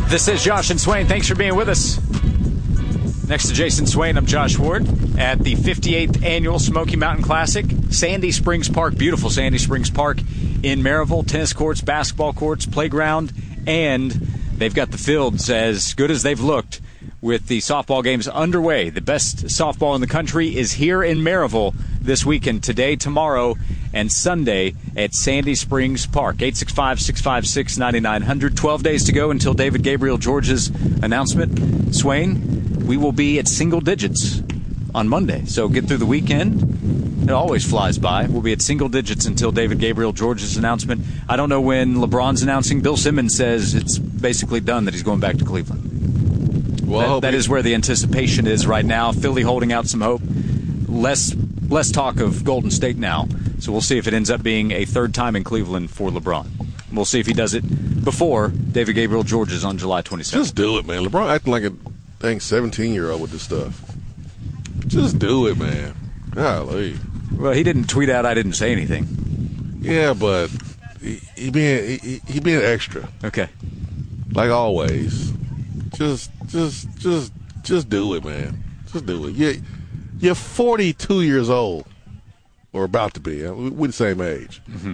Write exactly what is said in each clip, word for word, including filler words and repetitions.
This is Josh and Swain. Thanks for being with us. Next to Jason Swain, I'm Josh Ward at the fifty-eighth Annual Smoky Mountain Classic. Sandy Springs Park, beautiful Sandy Springs Park in Maryville. Tennis courts, basketball courts, playground, and they've got the fields as good as they've looked with the softball games underway. The best softball in the country is here in Maryville this weekend, today, tomorrow, and Sunday at Sandy Springs Park. eight six five, six five six, nine nine zero zero. twelve days to go until David Gabriel George's announcement. Swain, we will be at single digits on Monday, so get through the weekend. It always flies by. We'll be at single digits until David Gabriel George's announcement. I don't know when LeBron's announcing. Bill Simmons says it's basically done that he's going back to Cleveland. Well, that, that is where the anticipation is right now. Philly holding out some hope. Less less talk of Golden State now. So we'll see if it ends up being a third time in Cleveland for LeBron. We'll see if he does it before David Gabriel George's on July twenty-seventh. Just do it, man. LeBron acting like a dang seventeen-year-old with this stuff. Just do it, man. Golly. Well, he didn't tweet out, I didn't say anything. Yeah, but he, he being he, he being extra. Okay. Like always. Just, just, just, just do it, man. Just do it. You, you're forty-two years old, or about to be. We're the same age. Mm-hmm.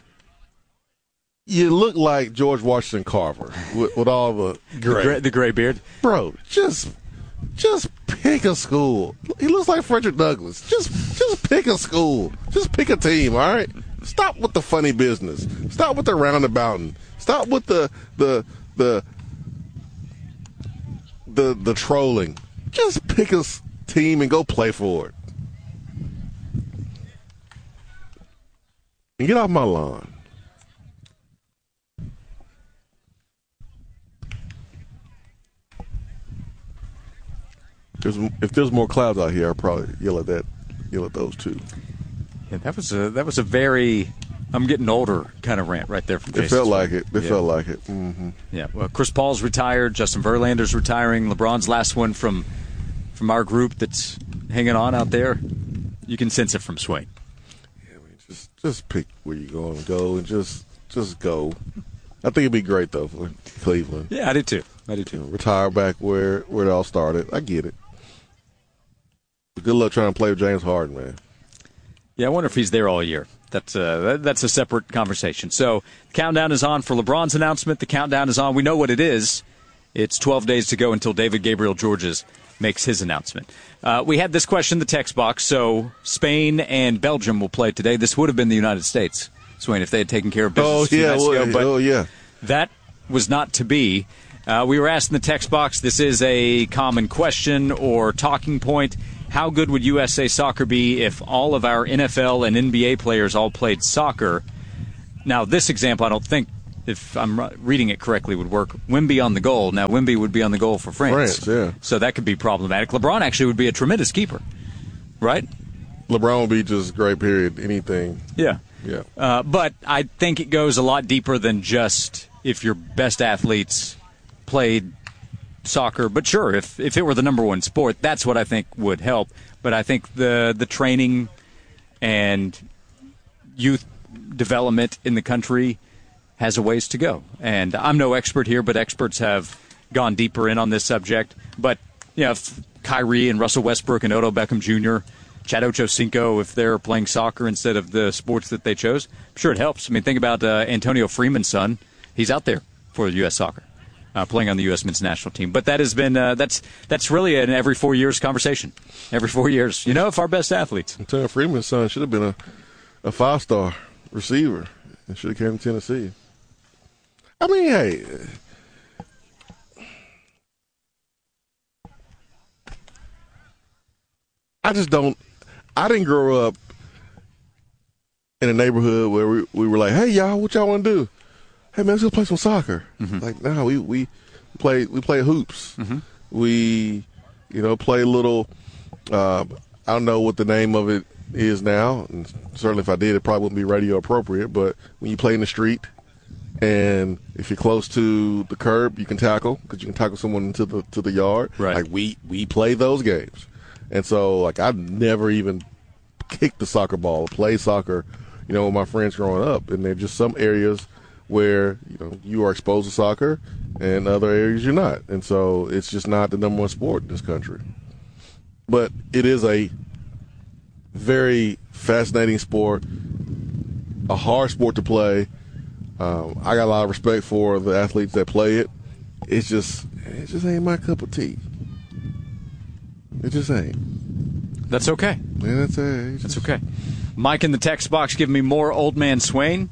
You look like George Washington Carver with, with all the gray. The gray, the gray beard, bro. Just, just pick a school. He looks like Frederick Douglass. Just, just pick a school. Just pick a team. All right. Stop with the funny business. Stop with the roundabouting. Stop with the the the. The, the trolling. Just pick a team and go play for it. And get off my lawn. There's, if there's more clouds out here, I'll probably yell at that, yell at those two. Yeah, that was a that was a very I'm getting older kind of rant right there from Jason. It felt like it. It yeah. felt like it. Mm-hmm. Yeah. Well, Chris Paul's retired. Justin Verlander's retiring. LeBron's last one from from our group that's hanging on out there. You can sense it from Swain. Yeah, I mean, just just pick where you're going to go and just just go. I think it'd be great though for Cleveland. Yeah, I do too. I do too. You know, retire back where where it all started. I get it. But good luck trying to play with James Harden, man. Yeah, I wonder if he's there all year. That's uh, that's a separate conversation. So the countdown is on for LeBron's announcement. The countdown is on. We know what it is. It's twelve days to go until David Gabriel George's makes his announcement. Uh, we had this question in the text box. So Spain and Belgium will play today. This would have been the United States, Swain, if they had taken care of business oh, a few yeah, nights well, ago. But oh, yeah. that was not to be. Uh, we were asked in the text box, this is a common question or talking point. How good would U S A Soccer be if all of our N F L and N B A players all played soccer? Now, this example, I don't think, if I'm reading it correctly, would work. Wemby on the goal. Now, Wemby would be on the goal for France. France, yeah. So that could be problematic. LeBron actually would be a tremendous keeper, right? LeBron would be just great, period. Anything. Yeah. Yeah. Uh, but I think it goes a lot deeper than just if your best athletes played soccer. But sure, if if it were the number one sport, that's what I think would help. But I think the the training and youth development in the country has a ways to go. And I'm no expert here, but experts have gone deeper in on this subject. But you know, if Kyrie and Russell Westbrook and Odell Beckham Junior, Chad Ochocinco, if they're playing soccer instead of the sports that they chose, I'm sure it helps. I mean, think about uh, Antonio Freeman's son. He's out there for U S soccer. Uh, playing on the U S men's national team. But that has been, uh, that's that's really an every four years conversation. Every four years. You know, if our best athletes. Antonio Freeman's son should have been a, a five-star receiver and should have came to Tennessee. I mean, hey. I just don't, I didn't grow up in a neighborhood where we, we were like, hey, y'all, what y'all want to do? Hey man, let's go play some soccer. Mm-hmm. Like, no, we we play we play hoops. Mm-hmm. We, you know, play little. Uh, I don't know what the name of it is now. And certainly, if I did, it probably wouldn't be radio appropriate. But when you play in the street, and if you're close to the curb, you can tackle because you can tackle someone into the to the yard. Right. Like we we play those games, and so like I've never even kicked the soccer ball, or played soccer, you know, with my friends growing up. And they're just some areas where you know you are exposed to soccer and other areas you're not. And so it's just not the number one sport in this country. But it is a very fascinating sport, a hard sport to play. Um, I got a lot of respect for the athletes that play it. It's just, it just ain't my cup of tea. It just ain't. That's okay. Yeah, that's, uh, that's okay. Mike in the text box giving me more Old Man Swain.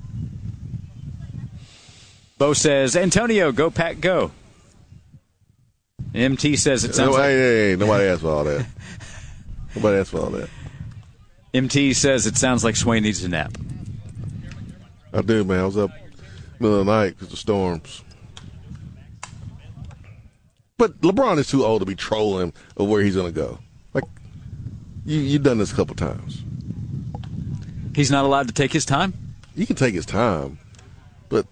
Bo says, Antonio, go Pack, go. M T says it sounds no, like... Hey, hey, hey, nobody asked for all that. Nobody asked for all that. M T says it sounds like Swain needs a nap. I do, man. I was up middle of the night because of storms. But LeBron is too old to be trolling of where he's going to go. Like, you, you've done this a couple times. He's not allowed to take his time? He can take his time, but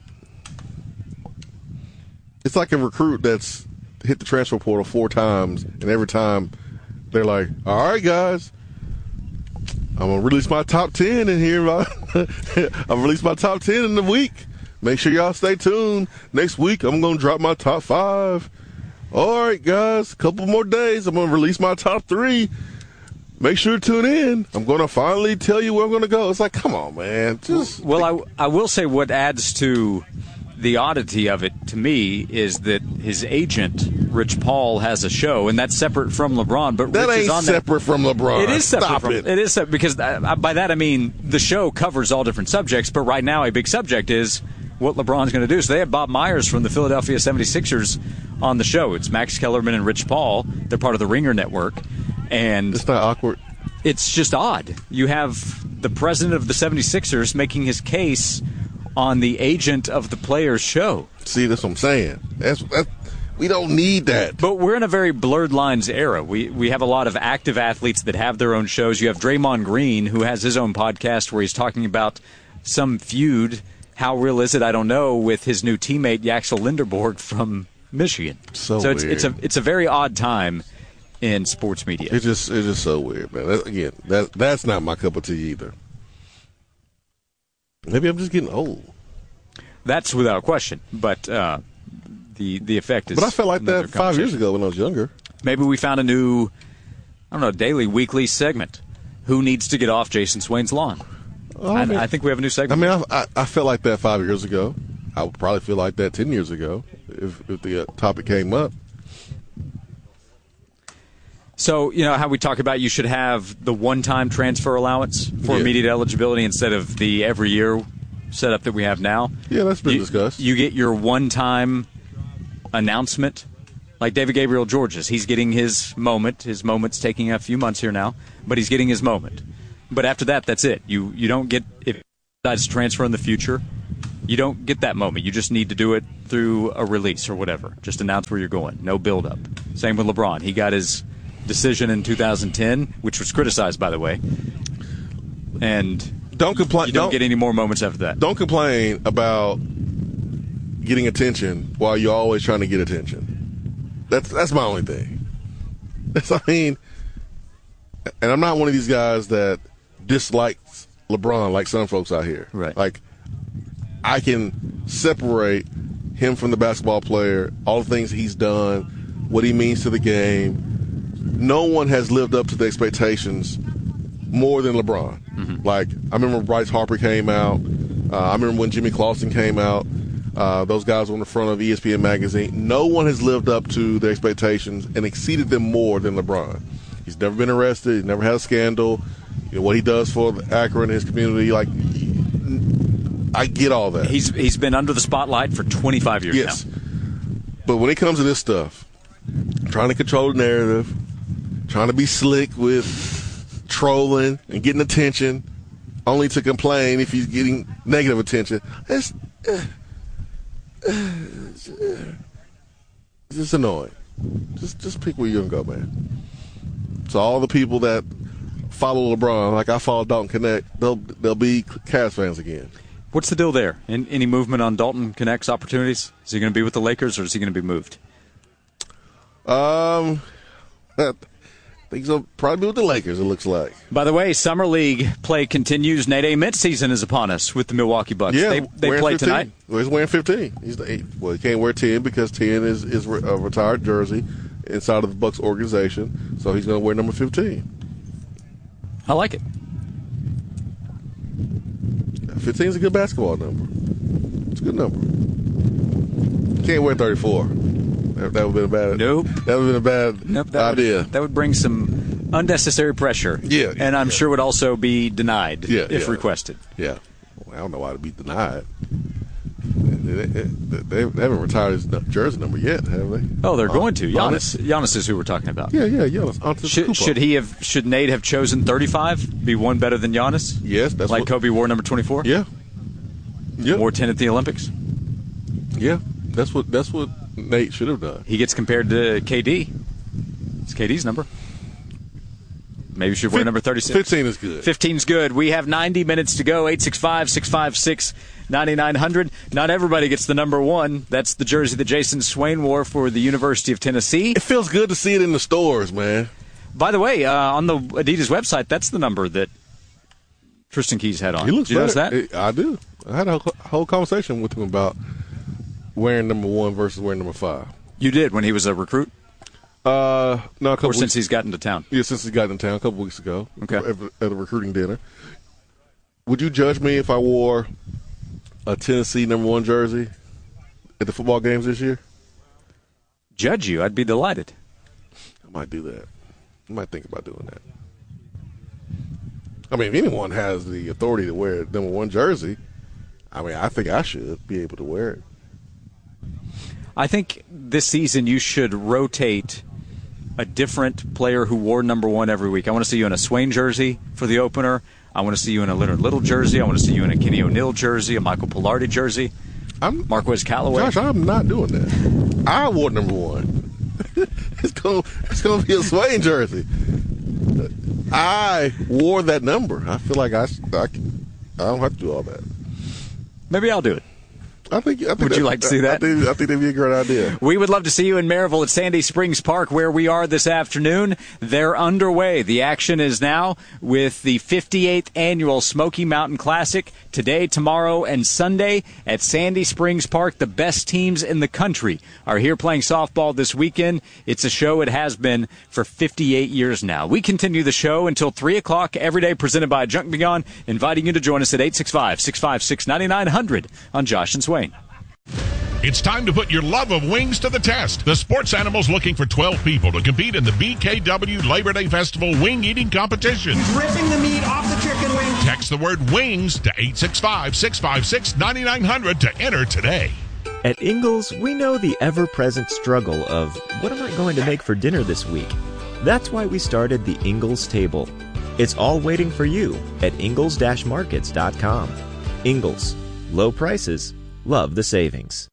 it's like a recruit that's hit the transfer portal four times, and every time they're like, all right, guys, I'm going to release my top ten in here. I'm going to release my top ten in the week. Make sure y'all stay tuned. Next week, I'm going to drop my top five. All right, guys, a couple more days. I'm going to release my top three. Make sure to tune in. I'm going to finally tell you where I'm going to go. It's like, come on, man. Just Well, I, I will say what adds to the oddity of it to me is that his agent, Rich Paul, has a show, and that's separate from LeBron. But that Rich ain't is on separate that. from LeBron. It is separate Stop from it. It is separate because uh, by that I mean the show covers all different subjects. But right now, a big subject is what LeBron's going to do. So they have Bob Myers from the Philadelphia seventy-sixers on the show. It's Max Kellerman and Rich Paul. They're part of the Ringer Network, and it's not awkward. It's just odd. You have the president of the seventy-sixers making his case on the agent of the player's show. See, that's what I'm saying. That's, that's we don't need that. But we're in a very blurred lines era. We we have a lot of active athletes that have their own shows. You have Draymond Green, who has his own podcast where he's talking about some feud. How real is it? I don't know. With his new teammate Yaxel Linderborg from Michigan. So, so it's, weird. it's a it's a very odd time in sports media. It's just it's just so weird, man. That, again, that that's not my cup of tea either. Maybe I'm just getting old. That's without question. But uh, the the effect is. But I felt like that five years ago when I was younger. Maybe we found a new, I don't know, daily, weekly segment. Who needs to get off Jason Swain's lawn? Oh, I, I think we have a new segment. I mean, I, I, I felt like that five years ago. I would probably feel like that ten years ago if, if the uh, topic came up. So, you know, how we talk about you should have the one-time transfer allowance for yeah. immediate eligibility instead of the every year setup that we have now? Yeah, that's been you, discussed. You get your one-time announcement, like David Gabriel Georges. He's getting his moment. His moment's taking a few months here now, but he's getting his moment. But after that, that's it. You you don't get, if he decides to transfer in the future, you don't get that moment. You just need to do it through a release or whatever. Just announce where you're going. No build-up. Same with LeBron. He got his decision in two thousand ten, which was criticized, by the way. And don't complain. You don't, don't get any more moments after that. Don't complain about getting attention while you're always trying to get attention. That's that's my only thing. That's I mean, and I'm not one of these guys that dislikes LeBron like some folks out here. Right. Like I can separate him from the basketball player, all the things he's done, what he means to the game. No one has lived up to the expectations more than LeBron. Mm-hmm. Like, I remember Bryce Harper came out. Uh, I remember when Jimmy Clausen came out. Uh, those guys were on the front of E S P N magazine. No one has lived up to their expectations and exceeded them more than LeBron. He's never been arrested. He's never had a scandal. You know, what he does for Akron and his community, like, I get all that. He's He's been under the spotlight for twenty-five years yes. now. But when it comes to this stuff, trying to control the narrative, trying to be slick with trolling and getting attention, only to complain if he's getting negative attention, it's, uh, uh, it's, uh, it's just annoying. Just just pick where you're going to go, man. So all the people that follow LeBron, like I follow Dalton Knecht, they'll, they'll be Cavs fans again. What's the deal there? In, any movement on Dalton Knecht's opportunities? Is he going to be with the Lakers or is he going to be moved? Um, I think he'll probably be with the Lakers, it looks like. By the way, Summer League play continues. Nate Ament season is upon us with the Milwaukee Bucks. Yeah, they they play fifteen. tonight. Well, he's wearing fifteen. He's the eight. Well, he can't wear ten because ten is, is a retired jersey inside of the Bucks organization. So he's going to wear number fifteen. I like it. fifteen is a good basketball number. It's a good number. Can't wear thirty-four. That, that would have been a bad. Nope. That would have been a bad nope, that idea. Would, that would bring some unnecessary pressure. Yeah. And I'm yeah. sure would also be denied yeah, if yeah. requested. Yeah. Well, I don't know why it'd be denied. They, they, they haven't retired his jersey number yet, have they? Oh, they're going to. Uh, Giannis. Giannis is who we're talking about. Yeah, yeah, Giannis. Should, should he have? Should Nate have chosen thirty-five? Be one better than Giannis? Yes, that's like what, Kobe wore number twenty-four. Yeah. Yeah. Wore ten at the Olympics. Yeah, that's what that's what Nate should have done. He gets compared to K D. It's K D's number. Maybe you should wear number thirty-six. fifteen is good. fifteen's good. We have ninety minutes to go. eight six five, six five six, nine nine zero zero. Not everybody gets the number one. That's the jersey that Jason Swain wore for the University of Tennessee. It feels good to see it in the stores, man. By the way, uh, on the Adidas website, that's the number that Tristan Keys had on. He looks Did you notice better. that? It, I do. I had a whole conversation with him about wearing number one versus wearing number five. You did when he was a recruit? Uh, no, a couple or since weeks, he's gotten to town? Yeah, since he's gotten in town a couple weeks ago. Okay. At, at a recruiting dinner. Would you judge me if I wore a Tennessee number one jersey at the football games this year? Judge you? I'd be delighted. I might do that. I might think about doing that. I mean, if anyone has the authority to wear a number one jersey, I mean, I think I should be able to wear it. I think this season you should rotate a different player who wore number one every week. I want to see you in a Swain jersey for the opener. I want to see you in a Leonard Little jersey. I want to see you in a Kenny O'Neill jersey, a Michael Pilardi jersey, I'm, Marquez Callaway. Josh, I'm not doing that. I wore number one. it's going it's going to be a Swain jersey. I wore that number. I feel like I, I, I don't have to do all that. Maybe I'll do it. I think. I think would that, you like to see that? I think, I think that'd be a great idea. We would love to see you in Maryville at Sandy Springs Park, where we are this afternoon. They're underway. The action is now with the fifty-eighth annual Smoky Mountain Classic today, tomorrow, and Sunday at Sandy Springs Park. The best teams in the country are here playing softball this weekend. It's a show it has been for fifty-eight years now. We continue the show until three o'clock every day, presented by Junk Beyond, inviting you to join us at eight six five, six five six, nine nine zero zero on Josh and Swain. It's time to put your love of wings to the test. The Sports Animal's looking for twelve people to compete in the B K W Labor Day Festival wing eating competition. Ripping the meat off the chicken wing. Text the word wings to eight six five, six five six, nine nine zero zero to enter today. At Ingalls, we know the ever-present struggle of, what am I going to make for dinner this week? That's why we started the Ingalls Table. It's all waiting for you at ingalls markets dot com. Ingalls. Low prices. Love the savings.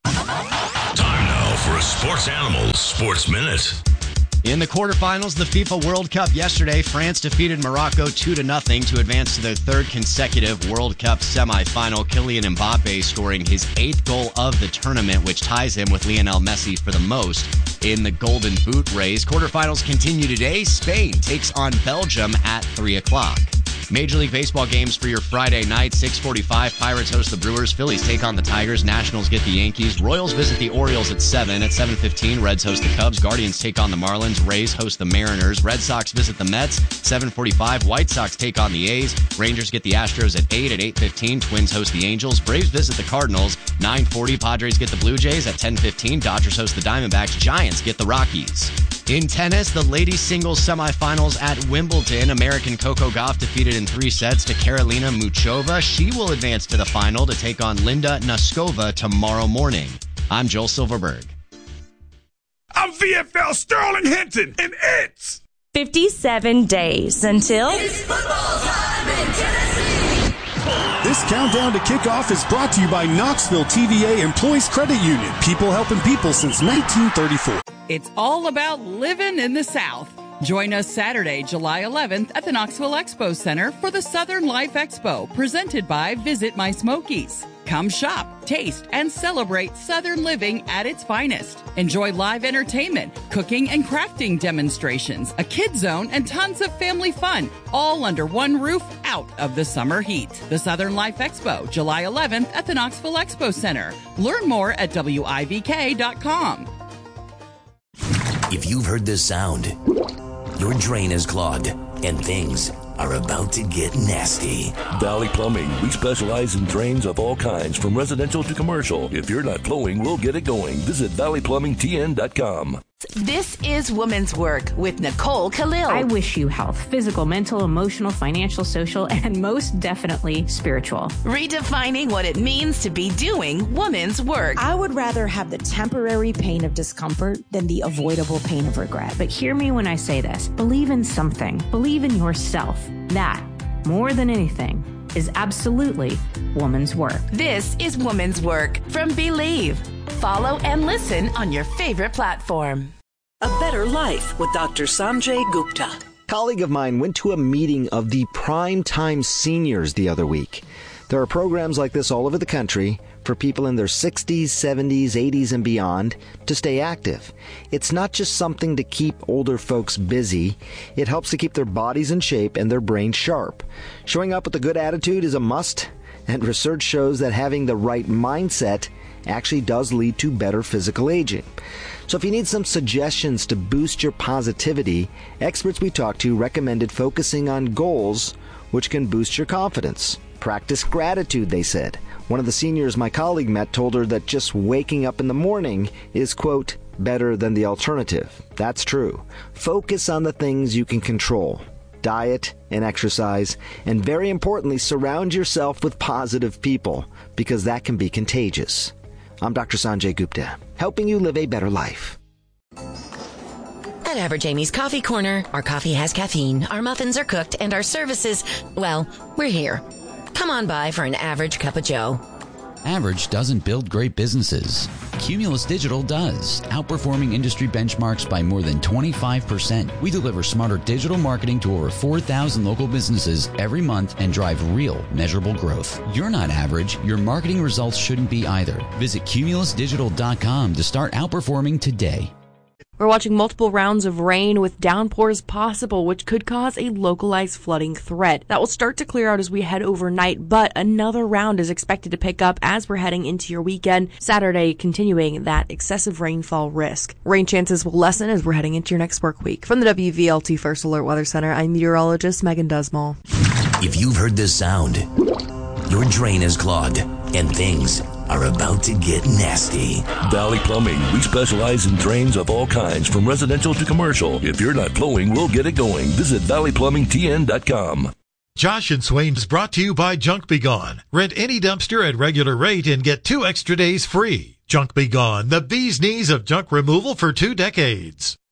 Time now for a Sports Animals Sports Minute. In the quarterfinals, the FIFA World Cup yesterday, France defeated Morocco two to nothing to advance to their third consecutive World Cup semifinal. Kylian Mbappe scoring his eighth goal of the tournament, which ties him with Lionel Messi for the most in the Golden Boot race. Quarterfinals continue today. Spain takes on Belgium at three o'clock. Major League Baseball games for your Friday night, six forty-five. Pirates host the Brewers. Phillies take on the Tigers. Nationals get the Yankees. Royals visit the Orioles at seven. At seven fifteen, Reds host the Cubs. Guardians take on the Marlins. Rays host the Mariners. Red Sox visit the Mets. seven forty-five, White Sox take on the A's. Rangers get the Astros at eight. At eight fifteen, Twins host the Angels. Braves visit the Cardinals. nine forty, Padres get the Blue Jays. At ten fifteen, Dodgers host the Diamondbacks. Giants get the Rockies. In tennis, the ladies singles semifinals at Wimbledon. American Coco Gauff defeated in three sets to Karolina Muchova. She will advance to the final to take on Linda Noskova tomorrow morning. I'm Joel Silverberg. I'm V F L Sterling Hinton, and it's fifty-seven days until it's football time in Tennessee. This countdown to kickoff is brought to you by Knoxville T V A Employees Credit Union. People helping people since nineteen thirty-four. It's all about living in the South. Join us Saturday, July eleventh at the Knoxville Expo Center for the Southern Life Expo, presented by Visit My Smokies. Come shop, taste, and celebrate Southern living at its finest. Enjoy live entertainment, cooking and crafting demonstrations, a kid zone, and tons of family fun, all under one roof out of the summer heat. The Southern Life Expo, July eleventh at the Knoxville Expo Center. Learn more at W I V K dot com. If you've heard this sound, your drain is clogged and things are about to get nasty. Valley Plumbing. We specialize in drains of all kinds, from residential to commercial. If you're not flowing, we'll get it going. Visit valley plumbing t n dot com. This is Woman's Work with Nicole Khalil. I wish you health, physical, mental, emotional, financial, social, and most definitely spiritual. Redefining what it means to be doing woman's work. I would rather have the temporary pain of discomfort than the avoidable pain of regret. But hear me when I say this. Believe in something. Believe in yourself. That, more than anything, is absolutely woman's work. This is Woman's Work from Believe. Follow and listen on your favorite platform. A Better Life with Doctor Sanjay Gupta. A colleague of mine went to a meeting of the Primetime Seniors the other week. There are programs like this all over the country for people in their sixties, seventies, eighties, and beyond to stay active. It's not just something to keep older folks busy. It helps to keep their bodies in shape and their brains sharp. Showing up with a good attitude is a must, and research shows that having the right mindset actually does lead to better physical aging. So if you need some suggestions to boost your positivity, experts we talked to recommended focusing on goals which can boost your confidence. Practice gratitude, they said. One of the seniors my colleague met told her that just waking up in the morning is, quote, better than the alternative. That's true. Focus on the things you can control. Diet and exercise, and very importantly, surround yourself with positive people, because that can be contagious. I'm Doctor Sanjay Gupta, helping you live a better life. At Average Amy's Coffee Corner, our coffee has caffeine, our muffins are cooked, and our services, well, we're here. Come on by for an average cup of joe. Average doesn't build great businesses. Cumulus Digital does, outperforming industry benchmarks by more than twenty-five percent. We deliver smarter digital marketing to over four thousand local businesses every month and drive real, measurable growth. You're not average. Your marketing results shouldn't be either. Visit cumulus digital dot com to start outperforming today. We're watching multiple rounds of rain with downpours possible, which could cause a localized flooding threat. That will start to clear out as we head overnight, but another round is expected to pick up as we're heading into your weekend. Saturday, continuing that excessive rainfall risk. Rain chances will lessen as we're heading into your next work week. From the W V L T First Alert Weather Center, I'm meteorologist Megan Dusmall. If you've heard this sound, your drain is clogged and things are about to get nasty. Valley Plumbing. We specialize in drains of all kinds, from residential to commercial. If you're not flowing, we'll get it going. Visit valley plumbing t n dot com. Josh and Swain is brought to you by Junk Be Gone. Rent any dumpster at regular rate and get two extra days free. Junk Be Gone, the bee's knees of junk removal for two decades.